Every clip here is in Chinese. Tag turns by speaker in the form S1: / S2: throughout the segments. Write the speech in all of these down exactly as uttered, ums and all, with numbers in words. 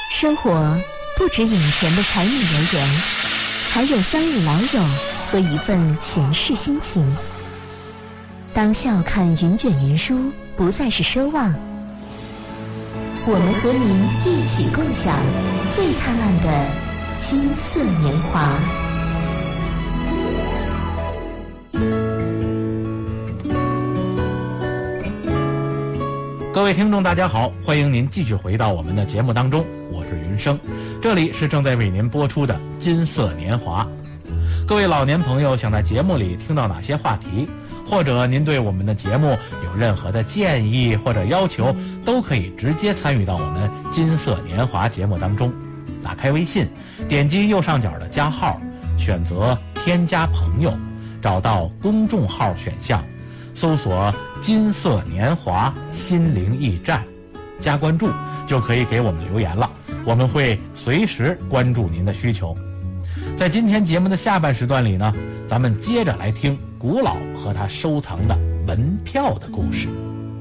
S1: 生活不止眼前的柴米油盐，还有三五老友和一份闲适心情。当笑看云卷云舒不再是奢望，我们和您一起共享最灿烂的金色年华。
S2: 各位听众大家好，欢迎您继续回到我们的节目当中，我是云生，这里是正在为您播出的金色年华。各位老年朋友想在节目里听到哪些话题，或者您对我们的节目有任何的建议或者要求，都可以直接参与到我们金色年华节目当中。打开微信，点击右上角的加号，选择添加朋友，找到公众号选项，搜索金色年华心灵驿站，加关注就可以给我们留言了，我们会随时关注您的需求。在今天节目的下半时段里呢，咱们接着来听古老和他收藏的门票的故事。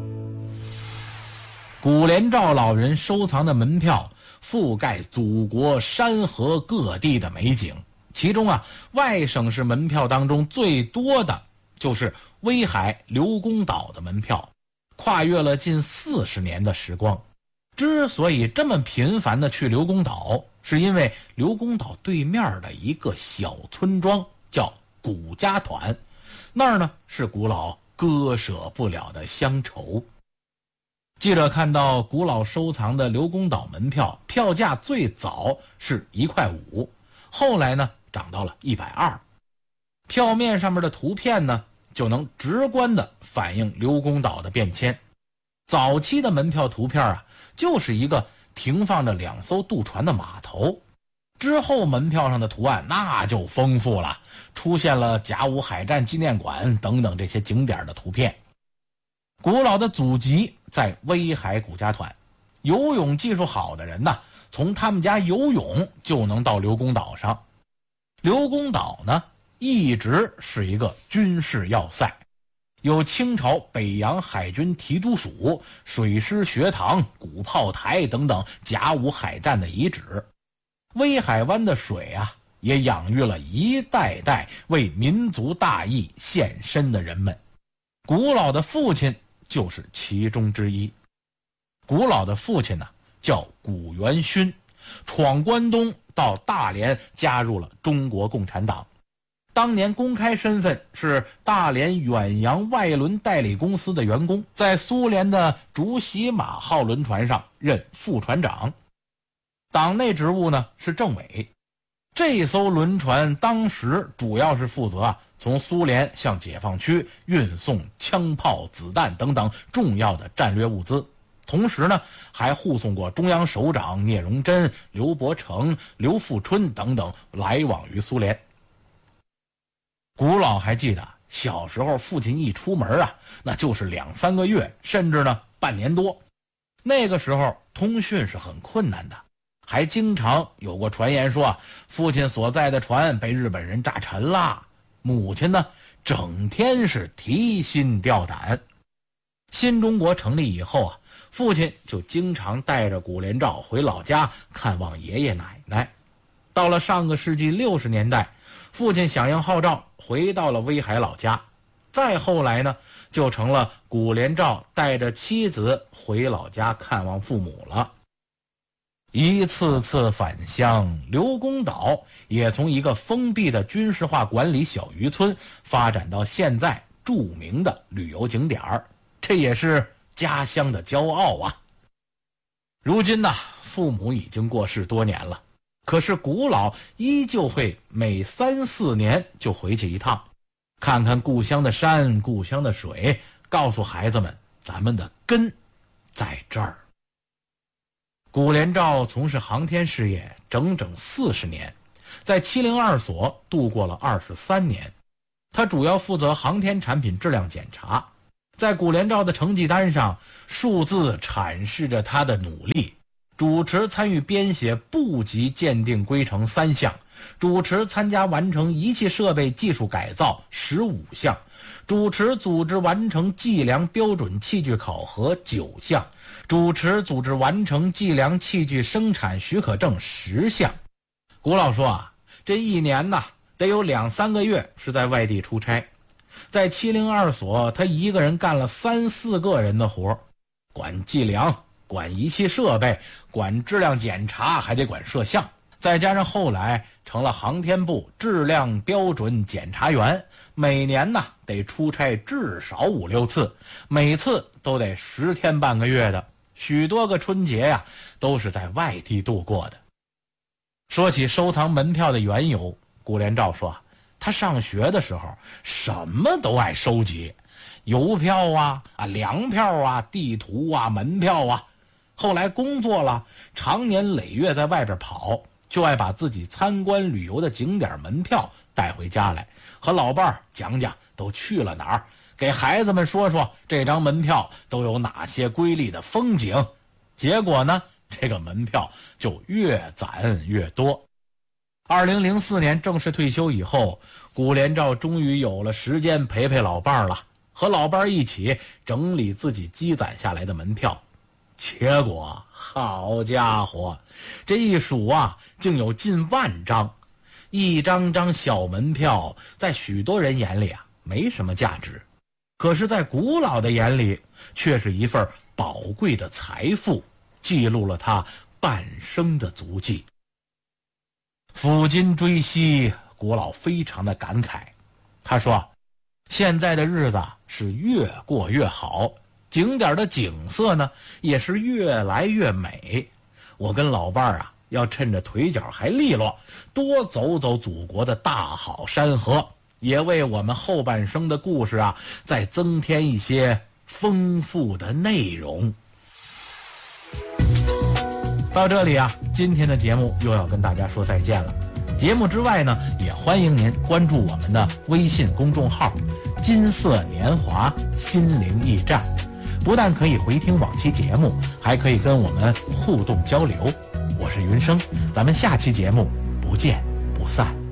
S2: 古连照老人收藏的门票覆盖祖国山河各地的美景，其中啊，外省市门票当中最多的就是威海刘公岛的门票，跨越了近四十年的时光。之所以这么频繁的去刘公岛，是因为刘公岛对面的一个小村庄叫古家团，那儿呢是古老割舍不了的乡愁。记者看到古老收藏的刘公岛门票，票价最早是一块五，后来呢涨到了一百二。票面上面的图片呢，就能直观地反映刘公岛的变迁。早期的门票图片啊，就是一个停放着两艘渡船的码头。之后门票上的图案那就丰富了，出现了甲午海战纪念馆等等这些景点的图片。古老的祖籍在威海古家团，游泳技术好的人呢，从他们家游泳就能到刘公岛上。刘公岛呢，一直是一个军事要塞，有清朝北洋海军提督署、水师学堂、古炮台等等甲午海战的遗址。威海湾的水啊，也养育了一代代为民族大义献身的人们。古老的父亲就是其中之一。古老的父亲呢，叫古元勋，闯关东到大连，加入了中国共产党。当年公开身份是大连远洋外轮代理公司的员工，在苏联的竹喜马号轮船上任副船长。党内职务呢是政委。这艘轮船当时主要是负责啊，从苏联向解放区运送枪炮、子弹等等重要的战略物资，同时呢，还护送过中央首长聂荣臻、刘伯承、刘富春等等来往于苏联。古老还记得小时候父亲一出门啊，那就是两三个月，甚至呢半年多。那个时候通讯是很困难的，还经常有过传言说啊，父亲所在的船被日本人炸沉了。母亲呢，整天是提心吊胆。新中国成立以后啊，父亲就经常带着古连照回老家看望爷爷奶奶。到了上个世纪六十年代，父亲响应号召回到了威海老家。再后来呢，就成了古连照带着妻子回老家看望父母了。一次次返乡，刘公岛也从一个封闭的军事化管理小渔村发展到现在著名的旅游景点儿，这也是家乡的骄傲啊。如今呢，父母已经过世多年了，可是古老依旧会每三四年就回去一趟，看看故乡的山、故乡的水，告诉孩子们，咱们的根在这儿。古连照从事航天事业整整四十年，在七零二所度过了二十三年。他主要负责航天产品质量检查。在古连照的成绩单上，数字阐释着他的努力。主持参与编写部级鉴定规程三项，主持参加完成仪器设备技术改造十五项，主持组织完成计量标准器具考核九项， 主持组织完成计量器具生产许可证十项。古老说啊，这一年呐得有两三个月是在外地出差，在七零二所他一个人干了三四个人的活，管计量，管仪器设备，管质量检查，还得管摄像，再加上后来成了航天部质量标准检查员，每年呢得出差至少五六次，每次都得十天半个月的，许多个春节呀都是在外地度过的。说起收藏门票的缘由，顾连照说他上学的时候什么都爱收集，邮票啊啊粮票啊地图啊门票啊，后来工作了，常年累月在外边跑，就爱把自己参观旅游的景点门票带回家来，和老伴儿讲讲都去了哪儿，给孩子们说说这张门票都有哪些瑰丽的风景。结果呢，这个门票就越攒越多。二零零四年正式退休以后，顾连照终于有了时间陪陪老伴儿了，和老伴儿一起整理自己积攒下来的门票。结果好家伙，这一数啊竟有近万张。一张张小门票在许多人眼里啊没什么价值，可是在古老的眼里却是一份宝贵的财富，记录了他半生的足迹。抚今追昔，古老非常的感慨，他说现在的日子是越过越好，景点的景色呢也是越来越美。我跟老伴儿啊要趁着腿脚还利落，多走走祖国的大好山河，也为我们后半生的故事啊再增添一些丰富的内容。到这里啊，今天的节目又要跟大家说再见了。节目之外呢，也欢迎您关注我们的微信公众号金色年华心灵驿站，不但可以回听往期节目，还可以跟我们互动交流。我是云生，咱们下期节目不见不散。